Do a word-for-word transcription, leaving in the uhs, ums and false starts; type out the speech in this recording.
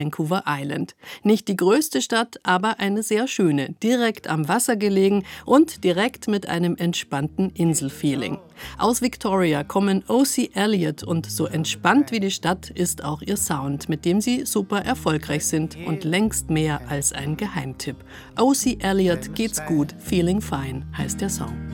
Vancouver Island. Nicht die größte Stadt, aber eine sehr schöne, direkt am Wasser gelegen und direkt mit einem entspannten Inselfeeling. Aus Victoria kommen O C Elliott und so entspannt wie die Stadt ist auch ihr Sound, mit dem sie super erfolgreich sind und längst mehr als ein Geheimtipp. O C Elliott geht's gut, feeling fine heißt der Song.